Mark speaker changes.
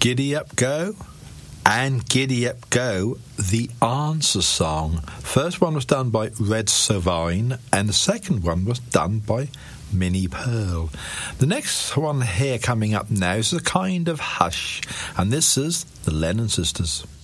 Speaker 1: Giddy Up Go and Giddy Up Go, the answer song. First one was done by Red Sovine and the second one was done by Minnie Pearl. The next one here coming up now is a kind of hush, and this is the Lennon Sisters.